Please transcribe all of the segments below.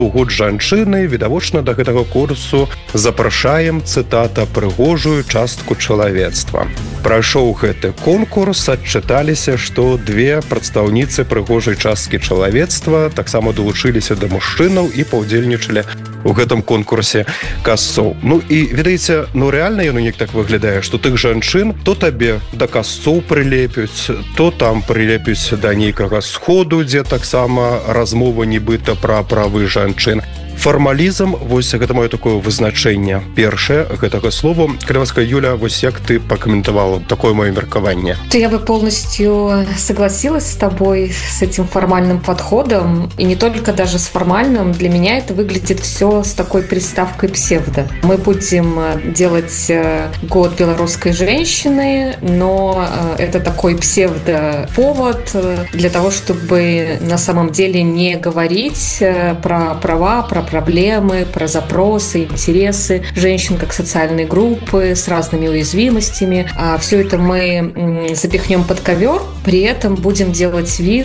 У год жанчыны, відавочна, да гэтага курсу запрашаем, цытата, прыгожую частку чалавецтва. Прайшоў гэты конкурс, адчыталіся, што две прадстаўніцы прыгожай часткі чалавецтва таксама далучыліся да мужчынаў і паўдзельнічалі у гэтым конкурсе касцоў. Ну і, ведаеце, рэальна яно неяк так выглядае, што тых жанчын то табе да касцоў прылепюць, то там прылепюць да нейкага сходу, дзе таксама размова нібыта пра правы жанчын. Фармалізм, вось гэта маё такое вызначэнне першае гэтага слова. Калі ласка, Юля, вось як ты прокомментовала такое моё меркаванне? Я бы полностью согласилась с тобой с этим формальным подходом, и не только даже с формальным. Для меня это выглядит все с такой приставкой псевдо. Мы будем делать год белорусской женщины, но это такой псевдоповод для того, чтобы на самом деле не говорить про права, про проблемы, про запросы, интересы женщин как социальной группы с разными уязвимостями. А все это мы запихнем под ковер, при этом будем делать вид,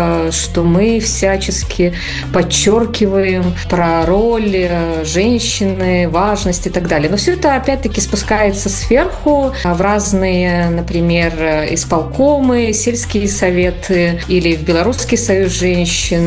что мы всячески подчеркиваем про роль женщины, важность и так далее. Но все это опять-таки спускается сверху в разные, например, исполкомы, сельские советы или в Белорусский союз женщин,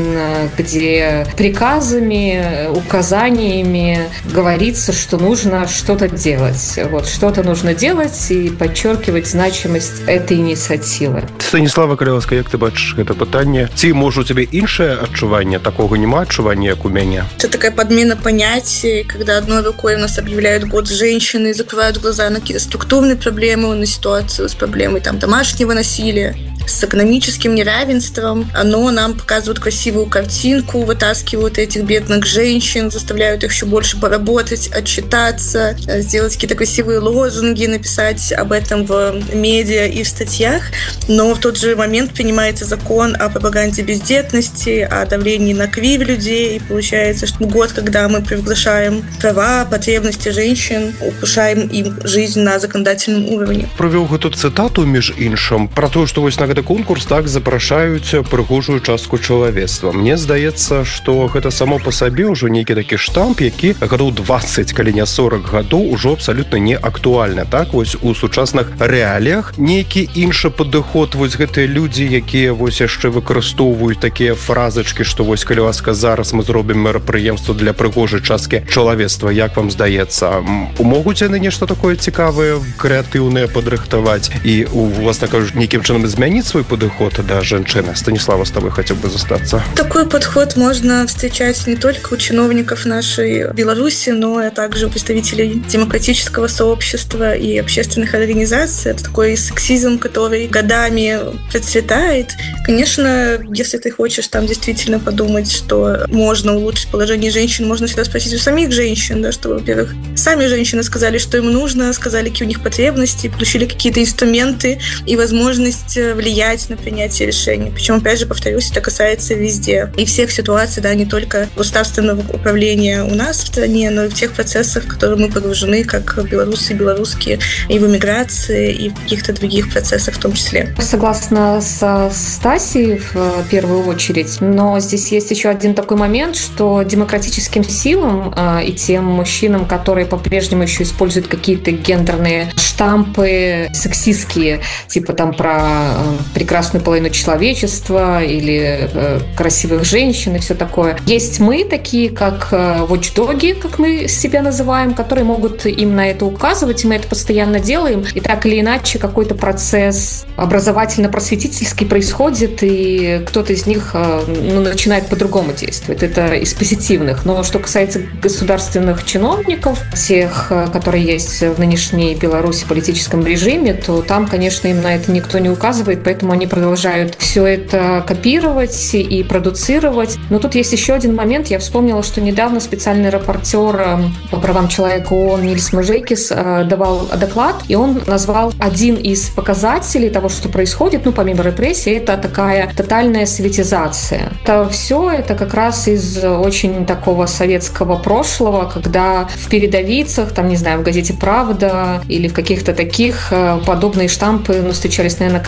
где приказами, указаниями говорится, что нужно что-то делать. Вот, что-то нужно делать и подчеркивать значимость этой инициативы. Станіслава, калі ласка, як ты бачыш гэта пытанне? Ці, можа, у тебе іншае адчуванне? Такого няма адчування, як у мяне? Это такая подмена понятий, когда одной рукой у нас объявляют год женщины и закрывают глаза на какие-то структурные проблемы, на ситуацию с проблемой там, домашнего насилия, с экономическим неравенством. Оно нам показывает красивую картинку, вытаскивают этих бедных женщин, заставляют их еще больше поработать, отчитаться, сделать какие-то красивые лозунги, написать об этом в медиа и в статьях. Но в тот же момент принимается закон о пропаганде бездетности, о давлении на кривь людей. И получается, что год, когда мы приглашаем права, потребности женщин, улучшаем им жизнь на законодательном уровне. Провел эту цитату, між іншым, про то, что вось на гэты конкурс так запрашаюць прыгожую частку чалавецтва. Мне здаецца, што гэта само па сабе ўжо нейкі такі штамп, які гадоў 20, калі не 40 гадоў, ужо абсалютна не актуальны. Так, вось у сучасных рэаліях нейкі іншы падыход, вось гэтыя людзі, якія вось яшчэ выкарыстоўваюць такія фразачкі, што вось, калі ласка, зараз мы зробім мерапрыемства для прыгожай часткі чалавецтва. Як вам здаецца, могуць яны нешта такое цікавае, крэатыўнае падрыхтаваць і, власна кажучы, нейкім чынам змяніць свой подход до женщины? Станислава, с тобой хотел бы застаться. Такой подход можно встречать не только у чиновников нашей Беларуси, но и также у представителей демократического сообщества и общественных организаций. Это такой сексизм, который годами процветает. Конечно, если ты хочешь там действительно подумать, что можно улучшить положение женщин, можно всегда спросить у самих женщин, да, что, во-первых, сами женщины сказали, что им нужно, сказали, какие у них потребности, получили какие-то инструменты и возможность влиять на принятие решений. Причем, опять же, повторюсь, это касается везде. И всех ситуаций, да, не только государственного управления у нас в стране, но и в тех процессах, в которые мы погружены, как белорусы и белорусские, и в эмиграции, и в каких-то других процессах в том числе. Согласна со Стасией в первую очередь, но здесь есть еще один такой момент, что демократическим силам и тем мужчинам, которые по-прежнему еще используют какие-то гендерные штампы сексистские, типа там про прекрасную половину человечества или красивых женщин и все такое. Есть мы, такие как watchdoги, как мы себя называем, которые могут им на это указывать, и мы это постоянно делаем. И так или иначе какой-то процесс образовательно-просветительский происходит, и кто-то из них начинает по-другому действовать. Это из позитивных. Но что касается государственных чиновников, тех, которые есть в нынешней Беларуси политическом режиме, то там, конечно, им на это никто не указывает, поэтому они продолжают все это копировать и продуцировать. Но тут есть еще один момент. Я вспомнила, что недавно специальный рапортер по правам человека ООН Нильс Мужейкис давал доклад, и он назвал один из показателей того, что происходит, помимо репрессий, это такая тотальная советизация. Это как раз из очень такого советского прошлого, когда в передовицах, в газете «Правда» или в каких-то таких подобные штампы встречались, наверное, каждый день.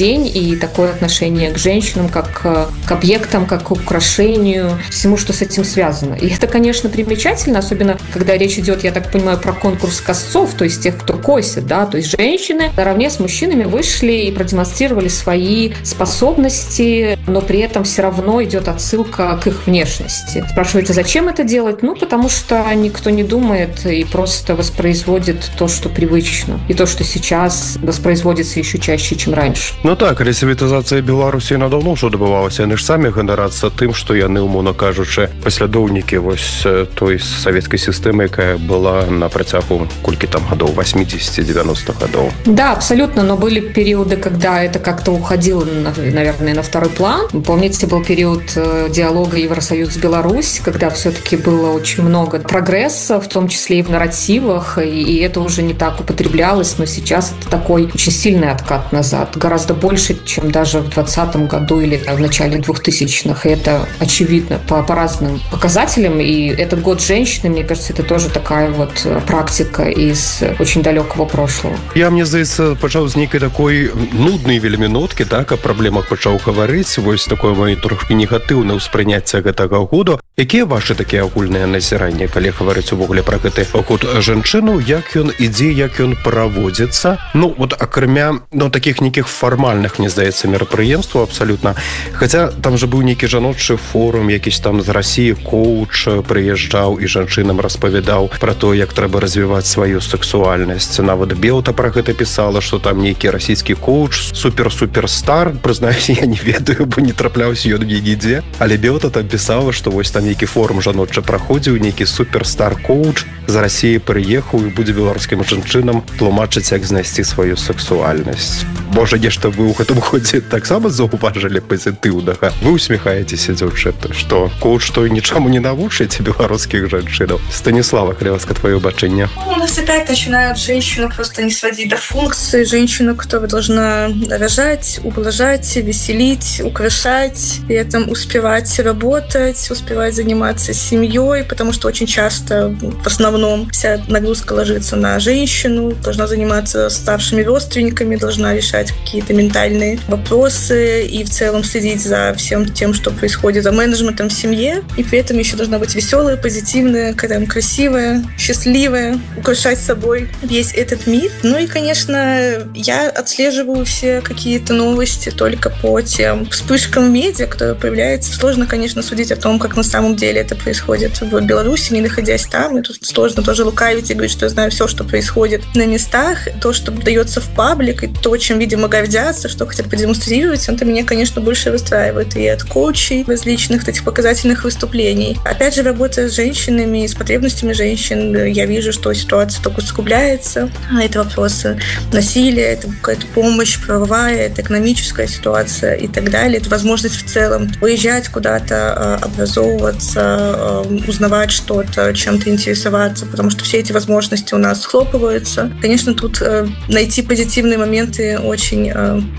день, и такое отношение к женщинам, как к объектам, как к украшению, всему, что с этим связано. И это, конечно, примечательно, особенно когда речь идет, я так понимаю, про конкурс косцов, то есть тех, кто косит, да, то есть женщины наравне с мужчинами вышли и продемонстрировали свои способности, но при этом все равно идет отсылка к их внешности. Спрашиваете, зачем это делать? Ну, потому что никто не думает и просто воспроизводит то, что привычно, и то, что сейчас воспроизводится еще чаще, чем раньше. Ну так, ресавітызацыя Беларусі надаўно ўжо дабывалася, яны ж самі ганарацца тым, што яны, умоўна кажучы, паслядоўнікі вось той савецкай сістэмы, якая была на працягу колькі там гадоў, 80-90 годов. Да, абсолютно, но были периоды, когда это как-то уходило, наверное, на второй план. Помните, был период диалога Евросоюз-Беларусь, когда все-таки было очень много прогресса, в том числе и в нарративах, и это уже не так употреблялось, но сейчас это такой очень сильный откат назад, гораздо больше, чем даже в 2020 году или в начале 2000-х, и это очевидно по разным показателям, и этот год женщины, мне кажется, это тоже такая вот практика из очень далекого прошлого. Я, мне здаецца, пачаў з нейкай такой нуднай вельмі ноткі, так, о праблемах пачаў гаварыць, вось такое маё трошки негатыўнае ўспрыняцце гэтага году. Якія ваши такія агульныя назіранні, калі гаварыць увогуле пра гэты год жанчыну, як ён ідзе, як ён праводзіцца? Ну, вот акрамя, таких нейкіх фармальных, мне здаецца, мерапрыемстваў абсалютна. Хаця там же быў нейкі жаночы форум, якісь там з Расіі коуч прыязджаў і жанчынам распавядаў пра то, як трэба развіваць сваю сексуальнасць. Нават Белта пра гэта пісала, што там нейкі расійскі коуч супер-суперстар, прызнаюся, я не ведаю, бо не трапляўся ён нідзе, але Белта там пісала, што вось там нейкі форум жаночы праходзіў, нейкі суперстар-коуч з Расіі прыехаў і будзе беларускім жанчынам тлумачыць, як знайсці сваю сексуальнасць. Можа, нешта вы ў гэтым годзе таксама заўважылі пазітыўнага? Вы усміхаецеся, дзяўчаты, што коуч той нічаму не навучыць беларускіх жанчынаў. Станислава Хлеваска, твое бачэнне. У нас опять начинают женщину просто не сводить до функции. Женщину, которая должна рожать, ублажать, веселить, украшать, при этом успевать работать, успевать заниматься семьей, потому что очень часто, в основном, вся нагрузка ложится на женщину, должна заниматься старшими родственниками, должна решать какие-то ментальные вопросы и в целом следить за всем тем, что происходит, за менеджментом в семье, и при этом еще должна быть веселая, позитивная, красивая, счастливая, украшать собой весь этот мир. Ну и, конечно, я отслеживаю все какие-то новости только по тем вспышкам медиа, которые появляются. Сложно, конечно, судить о том, как на самом деле это происходит в Беларуси, не находясь там. И тут сложно тоже лукавить и говорить, что я знаю все, что происходит на местах. То, что дается в паблик, и то, чем, видимо, гордятся, что хотят продемонстрировать, это меня, конечно, больше расстраивает. И от коучей различных этих показательных выступлений. Опять же, работая с женщинами, с потребностями женщин, я вижу, что ситуация только усугубляется. Это вопросы насилия, это какая-то помощь правовая, это экономическая ситуация и так далее. Это возможность в целом выезжать куда-то, образовываться, узнавать что-то, чем-то интересоваться, потому что все эти возможности у нас схлопываются. Конечно, тут найти позитивные моменты очень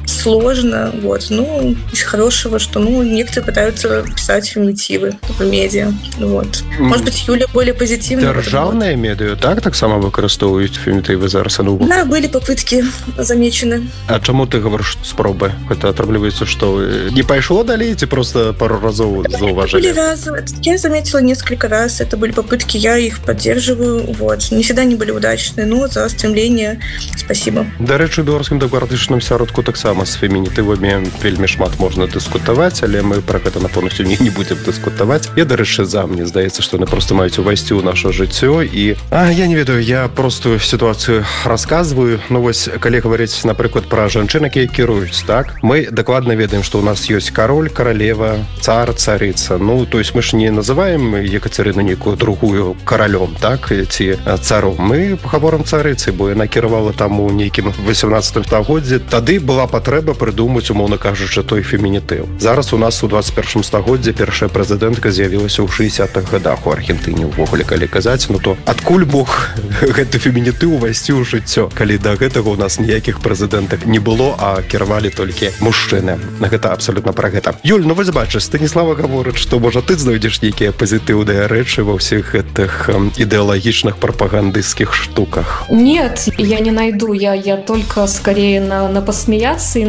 сложно. Вот. Ну, из хорошего, что некоторые пытаются писать феминитивы в медиа. Вот. Может быть, Юля более позитивная. Державные медиа так само выкарыстоўваюць фемінітывы зараз? Да, были попытки замечены. А чаму ты говоришь спробы? Это отрабливается, что не пошло далее, ці просто пару разов зауважили? Были разы. Я заметила несколько раз. Это были попытки, я их поддерживаю. Вот. Не всегда они были удачные, но за стремление спасибо. До речі, у беларускім дэмакратычным сяродку таксама з фемінітывамі вельмі шмат можна дыскутаваць, але мы пра гэта, напэўна, сёння не будзем дыскутаваць. Я, да рэчы, мне здаецца, што яны просто маюць увайсці ў наша жыццё, і я не ведаю, я простую ситуацию рассказываю. Ну, вось, калі гаварыць, напрыклад, пра жанчын, якія кіруюць, так? Мы дакладна ведаем, што у нас ёсць кароль, каралева, цар, царыца. Ну, то есть мы ж не называем Екатерину нейкую другую каралём, так? Ці царом. Мы гаворым царыцы, бо яна кіравала там у нейкім 18 стагоддзі. Тады была патрэба прыдумаць, умоўна кажучы, той фемінітыў. Зараз у нас у 21 стагоддзі першая прэзідэнтка з'явілася ў 60-х годах у Аргентыне, увогуле, калі казаць, ну то адкуль мог гэты фемінітыў увайсці ў жыццё, калі да гэтага у нас ніякіх прэзідэнтак не было, а кіравалі толькі мужчыны. Гэта абсалютна пра гэта. Юль, ну вось бачыш, Станислава гаворыць, што, можа, ты знойдзеш нейкія пазітыўныя рэчы ва ўсіх гэтых ідэалагічных прапагандысцкіх штуках? Нет, я не найду. Я только скорее на посмеяться и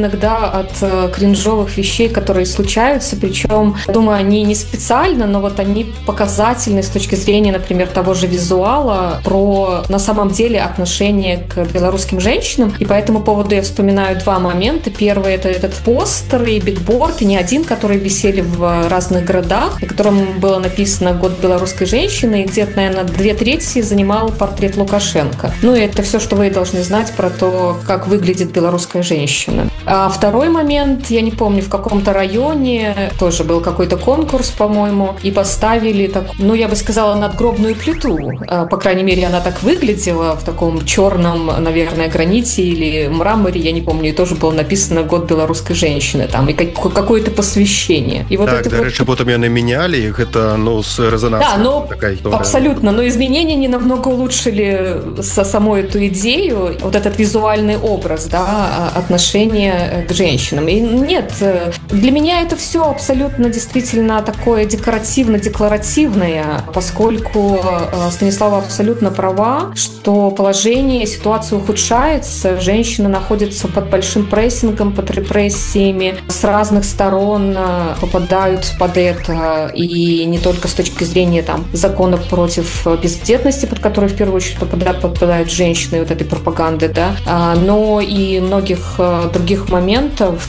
иногда от кринжовых вещей, которые случаются, причем, думаю, они не специально, но вот они показательны с точки зрения, например, того же визуала, про на самом деле отношение к белорусским женщинам. И по этому поводу я вспоминаю два момента. Первый — это этот постер и бигборд, и не один, которые висели в разных городах, на котором было написано «Год белорусской женщины», и где-то, наверное, 2/3 занимал портрет Лукашенко. Ну и это все, что вы должны знать про то, как выглядит белорусская женщина. А второй момент, я не помню, в каком-то районе тоже был какой-то конкурс, по-моему, и поставили такую, я бы сказала, надгробную плиту. По крайней мере, она так выглядела в таком черном, наверное, граните или мраморе, я не помню, и тоже было написано «Год белорусской женщины», там, и какое-то посвящение. И вот так, это до речі, потом яны меняли их, это, с резонансом. Да, такая абсолютно, но изменения не намного улучшили саму эту идею, вот этот визуальный образ, да, отношения к женщинам. И нет, для меня это все абсолютно действительно такое декоративно-декларативное, поскольку Станислава абсолютно права, что положение, ситуация ухудшается, женщины находятся под большим прессингом, под репрессиями, с разных сторон попадают под это, и не только с точки зрения закона против бездетности, под который в первую очередь попадают женщины, вот этой пропаганды, да, но и многих других моментов,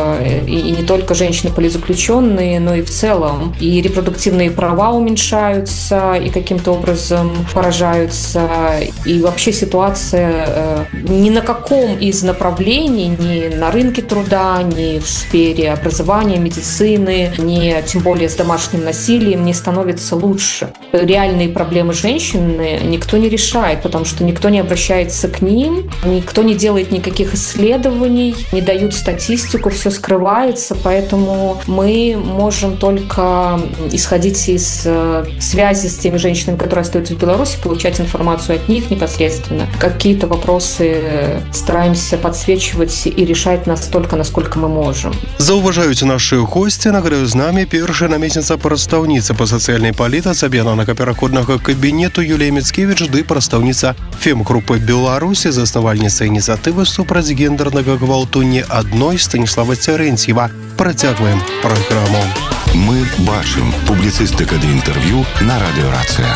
и не только женщины-политзаключенные, но и в целом. И репродуктивные права уменьшаются, и каким-то образом поражаются, и вообще ситуация ни на каком из направлений, ни на рынке труда, ни в сфере образования, медицины, ни тем более с домашним насилием не становится лучше. Реальные проблемы женщины никто не решает, потому что никто не обращается к ним, никто не делает никаких исследований, не дают статистику, все скрывается, поэтому мы можем только исходить из связи с теми женщинами, которые остаются в Беларуси, получать информацию от них непосредственно. Какие-то вопросы стараемся подсвечивать и решать настолько, насколько мы можем. Заўважаюць наши гости, нагадаю, з нами першая намесніца прадстаўніца па сацыяльнай палітыцы аб'яднанага пераходнага кабінету Юлія Міцкевіч ды прадстаўніца фем-групы Беларусі, заснавальніца ініцыятывы супраць гендернага гвалту не адной Станіслава Цярэнціева. Працягваем праграму. Мы бачым публіцыстыка ды інтэрв'ю на радыёрацыя.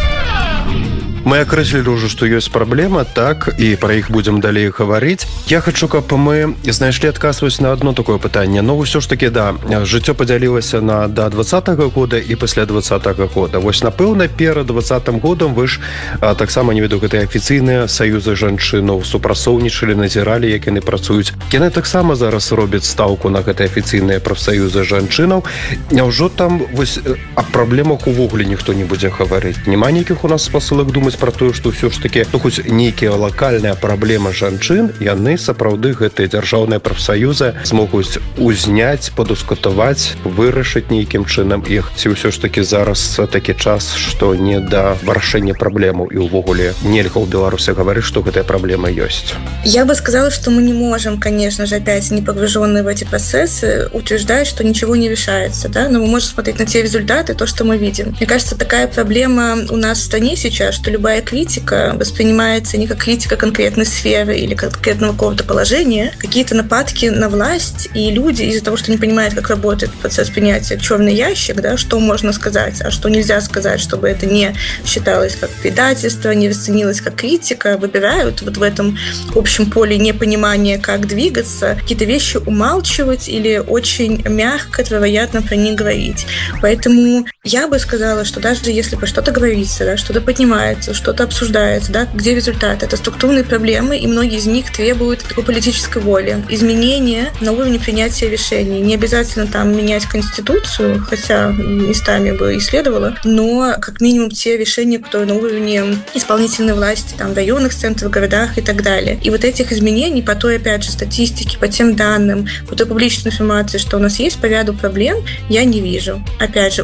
Мы акрэслілі ўжо, што ёсць праблема, так, і пра іх будзем далей гаварыць. Я хачу, каб мы знайшлі адказ на одно такое пытанне. Ўсё ж такі, да, жыццё падзялілася на да 20-го года і пасля 20-го года. Вось, напэўна, перад 20-м годам вы ж таксама, не веду, гэтыя афіцыйныя саюзы жанчынаў супрацоўнічалі, назіралі, як яны працуюць. Яны таксама зараз робяць стаўку на гэтыя афіцыйныя прафсаюзы жанчынаў. Няўжо там вось аб праблемах увогуле ніхто не будзе гаварыць? Няма нейкіх у нас спасылак думаць про тое, што ўсё ж такі, хоць нейкія лакальная праблема жанчын, яны сапраўды гэтыя дзяржаўныя прафсаюзы змогуць узняць, падыскутаваць, вырашыць нейкім чынам іх. Ці ўсё ж такі зараз такі час, што не да вырашэння праблемаў і ўвогуле нельга ў Беларуси гаварыць, што гэтая праблема ёсць? Я бы сказала, что мы не можем, конечно же, опять не погруженные в эти процессы, утверждать, что ничего не решается, да, но мы можем смотреть на те результаты, то, что мы видим. Мне кажется, такая проблема у нас в стране сейчас, что любая критика воспринимается не как критика конкретной сферы или конкретного какого-то положения. Какие-то нападки на власть, и люди из-за того, что не понимают, как работает процесс принятия, черный ящик, да, что можно сказать, а что нельзя сказать, чтобы это не считалось как предательство, не расценилось как критика, выбирают вот в этом общем поле непонимания, как двигаться, какие-то вещи умалчивать или очень мягко, вероятно, про них говорить. Поэтому я бы сказала, что даже если про что-то говорится, да, что-то поднимается, что-то обсуждается, да, где результат? Это структурные проблемы, и многие из них требуют такой политической воли. Изменения на уровне принятия решений. Не обязательно там менять Конституцию, хотя местами бы и следовало, но как минимум те решения, которые на уровне исполнительной власти, там, в районных центрах, городах и так далее. И вот этих изменений по той, опять же, статистике, по тем данным, по той публичной информации, что у нас есть по ряду проблем, я не вижу. Опять же, очень сложно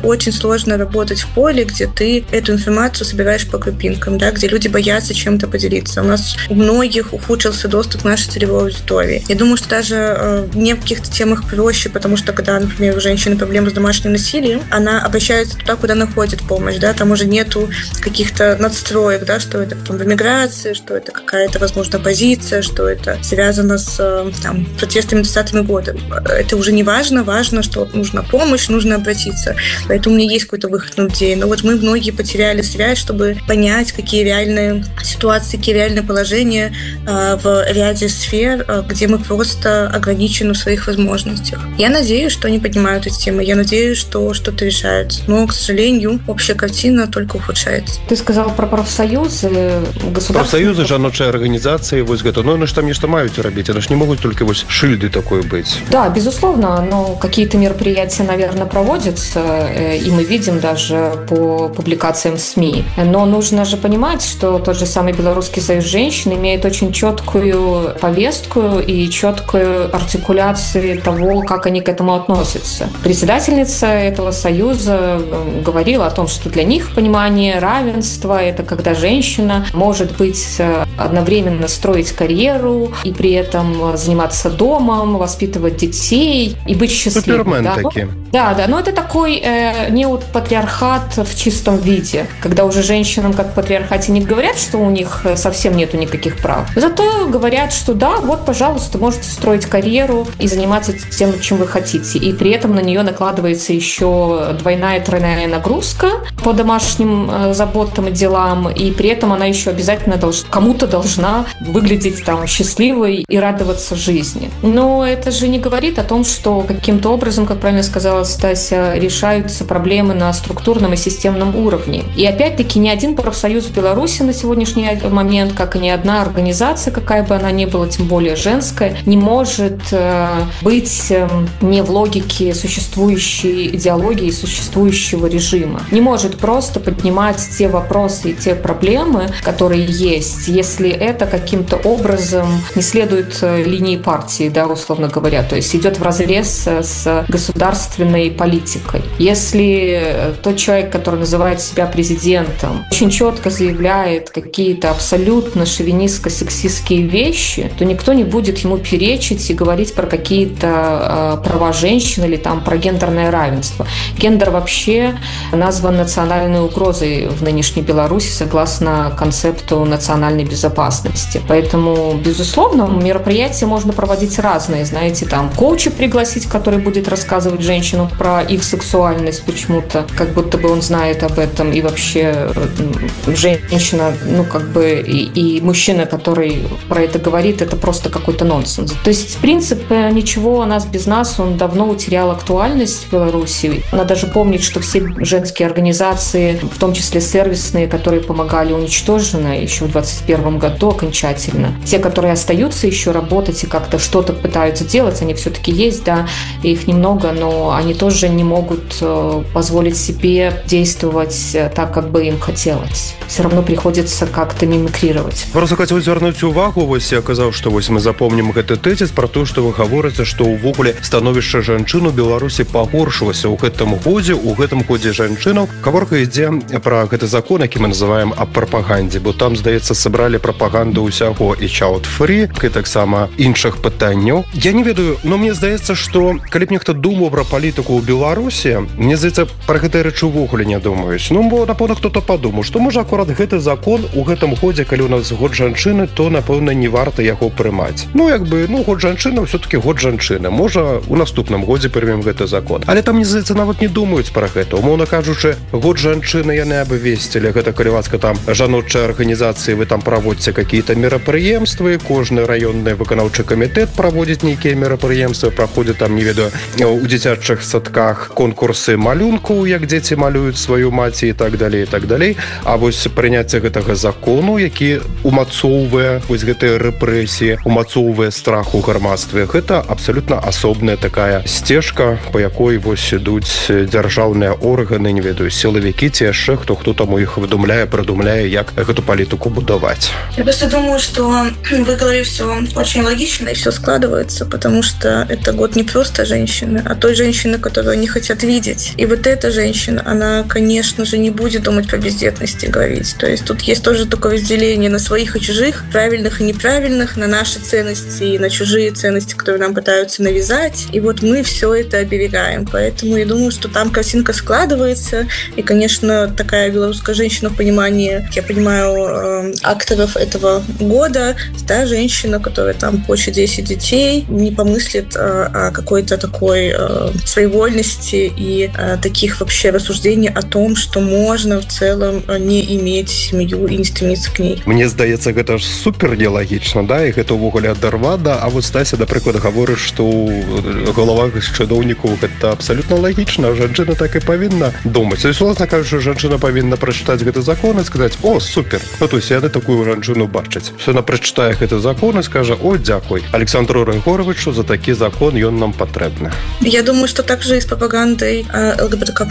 сложно работать в поле, где ты эту информацию собираешь по крупинкам, да, где люди боятся чем-то поделиться. У нас у многих ухудшился доступ к нашей целевой аудитории. Я думаю, что даже не в каких-то темах проще, потому что когда, например, у женщины проблемы с домашним насилием, она обращается туда, куда находит помощь, да, там уже нету каких-то надстроек, да, что это потом в эмиграции, что это какая-то, возможно, позиция, что это связано с там, протестами 20-ми года. Это уже не важно, важно, что нужна помощь, нужно обратиться. Поэтому у меня есть какой-то выход на людей. Но вот мы многие потеряли связь, чтобы понять, какие реальные ситуации, какие реальные положения в ряде сфер, где мы просто ограничены в своих возможностях. Я надеюсь, что они поднимают эти темы, я надеюсь, что что-то решается. Но, к сожалению, общая картина только ухудшается. Ты сказал про профсоюзы, профсоюзы, жаночыя организации, вось гэта, ну, ж там нешта маюць рабіць, они ж не могут только вось шильды такой быть. Да, безусловно, но какие-то мероприятия, наверное, проводятся, и мы видим даже по публикациям СМИ. Но нужно же понимать, что тот же самый Белорусский союз женщин имеет очень четкую повестку и четкую артикуляцию того, как они к этому относятся. Председательница этого союза говорила о том, что для них понимание равенства – это когда женщина может быть одновременно строить карьеру и при этом заниматься домом, воспитывать детей и быть счастливой. Супермен да? такие. Да, но это такой неопатриархат в чистом виде, когда уже женщинам, как в патриархате, не говорят, что у них совсем нету никаких прав. Зато говорят, что да, вот, пожалуйста, можете строить карьеру и заниматься тем, чем вы хотите. И при этом на нее накладывается еще двойная, тройная нагрузка по домашним заботам и делам, и при этом она еще обязательно кому-то должна выглядеть там счастливой и радоваться жизни. Но это же не говорит о том, что каким-то образом, как правильно сказала Стася, решаются проблемы на структурном и системном уровне. И опять-таки ни один профсоюз в Беларуси на сегодняшний момент, как и ни одна организация, какая бы она ни была, тем более женская, не может быть не в логике существующей идеологии, существующего режима. Не может просто поднимать те вопросы и те проблемы, которые есть, если это каким-то образом не следует линии партии, да, условно говоря, то есть идет вразрез с государственной политикой. Если тот человек, который называет себя президентом, очень четко заявляет какие-то абсолютно шовинистско-сексистские вещи, то никто не будет ему перечить и говорить про какие-то права женщин или там про гендерное равенство. Гендер вообще назван национальной угрозой в нынешней Беларуси согласно концепту национальной безопасности. Поэтому, безусловно, мероприятия можно проводить разные. Знаете, там коуча пригласить, который будет рассказывать женщинам про их сексуальность почему-то, как будто бы он знает об этом. И вообще женщина, ну как бы и мужчина, который про это говорит, это просто какой-то нонсенс. То есть принцип «ничего о нас без нас», он давно утерял актуальность в Беларуси. Надо даже помнить, что все женские организации, в том числе сервисные, которые помогали, уничтожены еще в 2021 году окончательно. Те, которые остаются еще работать и как-то что-то пытаются делать, они все-таки есть, да, их немного, но они тоже не могут позволить себе действовать так, как бы им хотелось. Все равно приходится как-то мимикрировать. Просто хотел звярнуць увагу, вось я казаў, што вось мы запомнім гэты тэзіс про то, што вы гаворыце, што ўвогуле становішча жанчын у Беларусі пагоршылася ў гэтым годзе жанчынаў. Гаворка ідзе пра гэты закон, які мы называем аб прапагандзе, бо там, здаецца, сабралі прапаганду ўсяго і child-free, і таксама іншых пытанняў. Я не ведаю, но мне здаецца, што калі б нехта думаў пра палітыку ў Беларусі, мне здаецца, пра гэтыя рэчы ўвогуле не думаюць. Ну, бо, напэўна, хто-то падумаў, што можа акурат гэты закон у гэтым годзе, калі у нас год жанчыны, то, напэўна, не варта яго прымаць. Ну, як бы, год жанчыны ўсё-таки год жанчыны. Можа, у наступным годзе прымем гэты закон. Але там, мне здаецца, нават не думаюць пра гэта. Умоўна кажучы, год жанчыны яны абвесцілі. Гэта калівацка там жаночыя арганізацыі, вы там праводзіце какие-то мерапрыемствы, кожны раённы выканаўчы камітэт праводзіць нейкія мерапрыемствы, праходзяць там, не ведаю, у дзіцячых садках конкурсы малюнкаў, як дзеці малююць сваю маці і так далей, і так далей. А вось прыняцце гэтага закону, які умацоўвае вось гэтыя рэпрэсіі, умацоўвае страх у грамадстве, гэта абсалютна асобная такая сцежка, па якой вось ідуць дзяржаўныя органы, не ведаю, сілавікі ці яшчэ хто там у іх выдумляе, прыдумляе, як гэту палітыку будаваць. Я просто думаю, что в их голове все очень логично и все складывается, потому что это год не просто женщины, а той женщины, которую они хотят видеть. И вот это эта женщина, она, конечно же, не будет думать про бездетность и говорить. То есть тут есть тоже такое разделение на своих и чужих, правильных и неправильных, на наши ценности и на чужие ценности, которые нам пытаются навязать. И вот мы все это оберегаем. Поэтому я думаю, что там картинка складывается. И, конечно, такая белорусская женщина в понимании, я понимаю, акторов этого года, та женщина, которая там хочет 10 детей, не помыслит о какой-то такой своевольности и таких вообще рассуждений о том, что можно в целом не иметь семью и не стремиться к ней. Мне здаецца, гэта ж супер нелагічна, да, і гэта ўвогуле адарвада, а вот Стася, напрыклад, гаворыць, што ў галавах чыноўнікаў гэта абсалютна лагічна, жанчына так і павінна думаць. То есть, власна кажучы, жанчына павінна прачытаць гэты закон і сказаць: о, супер, ну то есть яны такую жанчыну бачаць. Што яна прачытае гэты закон і скажа: о, дзякуй Александру Рыгоровичу за такі закон, ён нам патрэбны. Я думаю, что также и с пропагандой ЛГБТК+,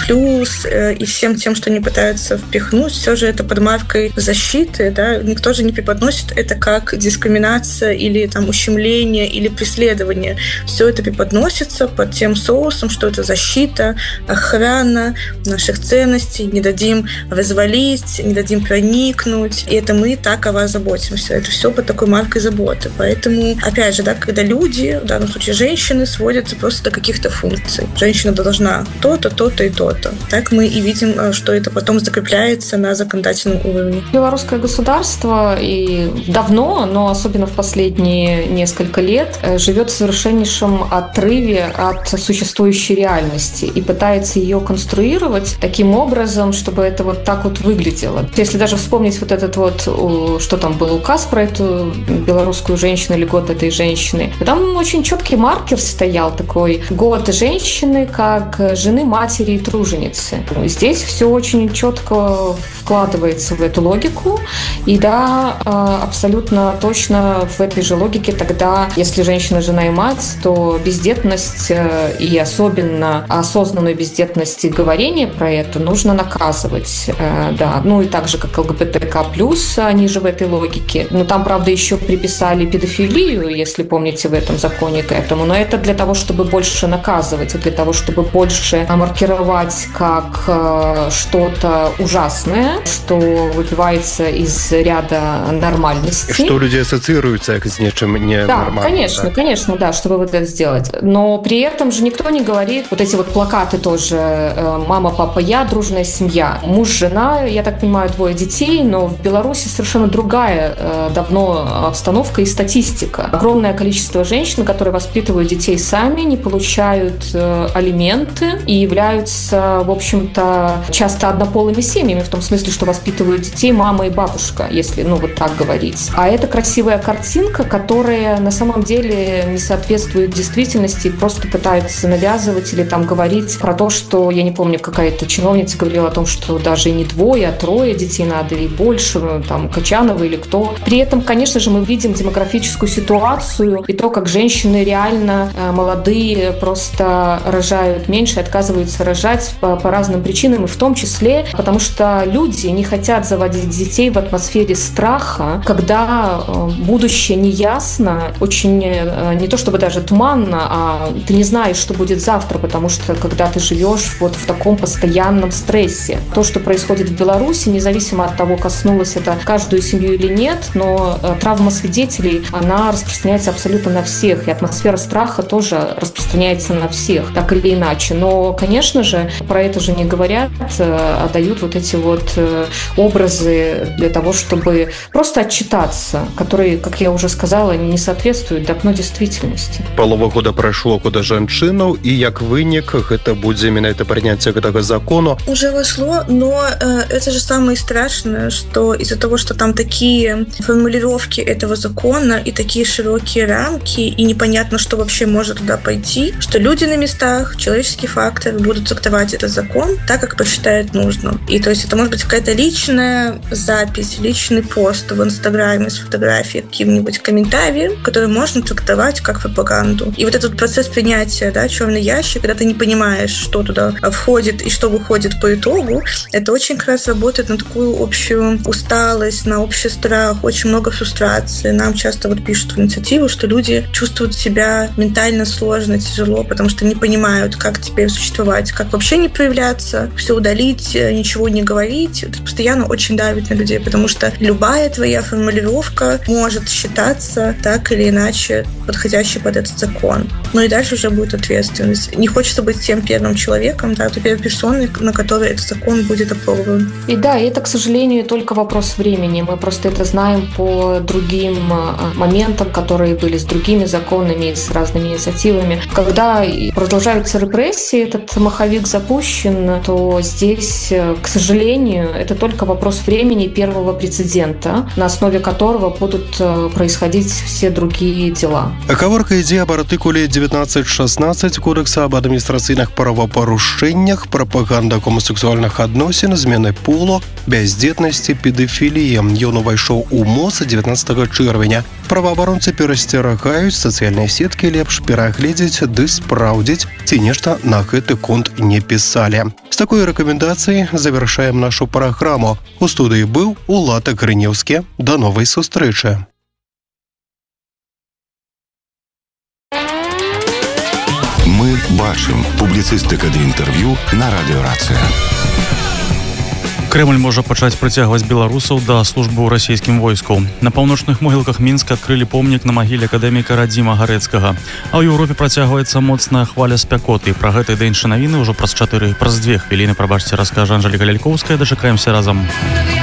и всем тем, что они пытаются впихнуть, все же это под маркой защиты, да, никто же не преподносит это как дискриминация или там ущемление или преследование. Все это преподносится под тем соусом, что это защита, охрана наших ценностей, не дадим развалить, не дадим проникнуть, и это мы так о вас заботимся. Это все под такой маркой заботы. Поэтому, опять же, да, когда люди, в данном случае женщины, сводятся просто до каких-то функций. Женщина должна то-то, то-то и то-то. Так мы и видим, что это потом закрепляется на законодательном уровне. Белорусское государство и давно, но особенно в последние несколько лет, живет в совершеннейшем отрыве от существующей реальности и пытается ее конструировать таким образом, чтобы это вот так вот выглядело. Если даже вспомнить вот этот вот, что там был указ про эту белорусскую женщину или год этой женщины, там очень четкий маркер стоял такой: год женщины как жены, матери и труженицы. Здесь все очень четко вкладывается в эту логику, и да, абсолютно точно в этой же логике тогда, если женщина, жена и мать, то бездетность и особенно осознанную бездетность и говорение про это нужно наказывать, да, ну и так же, как ЛГБТК+, они же в этой логике. Но там, правда, еще приписали педофилию, если помните, в этом законе к этому, но это для того, чтобы больше наказывать, для того, чтобы больше маркировать как что-то ужасное, что выбивается из ряда нормальности. Что люди ассоциируются с нечем ненормальным. Да, конечно, да. Конечно, да, чтобы вот это сделать. Но при этом же никто не говорит, вот эти вот плакаты тоже: мама, папа, я, дружная семья. Муж, жена, я так понимаю, 2 детей, но в Беларуси совершенно другая давно обстановка и статистика. Огромное количество женщин, которые воспитывают детей сами, не получают алименты и являются, в общем-то, часто однополыми семьями, в том смысле, что воспитывают детей мама и бабушка, если, ну, вот так говорить. А это красивая картинка, которая на самом деле не соответствует действительности и просто пытаются навязывать или там говорить про то, что, я не помню, какая-то чиновница говорила о том, что даже не 2, а 3 детей надо и больше, там, Качанова или кто. При этом, конечно же, мы видим демографическую ситуацию и то, как женщины реально молодые просто рожают меньше, отказываются рожать по разным причинам, и в том числе потому, что люди не хотят заводить детей в атмосфере страха, когда будущее неясно, очень не то чтобы даже туманно, а ты не знаешь, что будет завтра, потому что когда ты живешь вот в таком постоянном стрессе. То, что происходит в Беларуси, независимо от того, коснулось это каждую семью или нет, но травма свидетелей, она распространяется абсолютно на всех, и атмосфера страха тоже распространяется на всех, так или иначе. Но, конечно же, про это же не говорят, а дают вот эти вот образы для того, чтобы просто отчитаться, которые, как я уже сказала, не соответствуют давно действительности. Полова года прошло, куда жанчынаў, и як вынік гэта будзе менавіта прыняцце гэтага закону. Уже вошло, но это же самое страшное, что из-за того, что там такие формулировки этого закона и такие широкие рамки, и непонятно, что вообще может туда пойти, что люди на местах, человеческие факторы будут трактовать этот закон так, как посчитают нужным. И то есть это может быть какая-то личная запись, личный пост в Инстаграме с фотографией, каким-нибудь комментарием, который можно трактовать как пропаганду. И вот этот процесс принятия, да, черный ящик, когда ты не понимаешь, что туда входит и что выходит по итогу, это очень как раз работает на такую общую усталость, на общий страх, очень много фрустрации. Нам часто вот пишут в инициативу, что люди чувствуют себя ментально сложно, тяжело, потому что не понимают, как теперь существовать, как вообще не проявляться, все удалить, ничего не говорить. Это постоянно очень давит на людей, потому что любая твоя формулировка может считаться так или иначе подходящей под этот закон. Ну и дальше уже будет ответственность. Не хочется быть тем первым человеком, да, той первой персоной, на которой этот закон будет опробован. И да, это, к сожалению, только вопрос времени. Мы просто это знаем по другим моментам, которые были с другими законами, с разными инициативами. Когда продолжаются репрессии, этот маховик запущен, то здесь, к сожалению, это только вопрос времени первого прецедента, на основе которого будут происходить все другие дела. Гаворка ідзе аб артыкуле 19.16 Кодекса об адміністрацыйных правапарушэннях, прапаганда гомасексуальных адносін, змены полу, бяздзетнасці, педафіліі. Ён увайшоў у МОЗ 19 чэрвеня. Праваабаронцы перасцерагаюць сацыяльныя сеткі лепш перагледзець ды спраўдзіць, ці нешта на гэты конт не пісалі. З такой рэкамендацыяй завяршаем нашу праграму. У студыі быў Улад Грынеўскі. Да новай сустрэчы. Мы бачым. Публіцыстыка ды інтэрв'ю на радыёрацыя. Крэмль можа пачаць прыцягваць беларусаў да службы ў расійскім войску. На паўночных могілках Мінска адкрылі помнік на магіле акадэміка Радзіма Гарэцкага. А ў Еўропе працягваецца моцная хваля спякоты. Пра гэта і іншыя навіны ўжо праз 2 хвіліны, прабачце, раскажа Анжэліка Лялькоўская. Дачакаемся разам.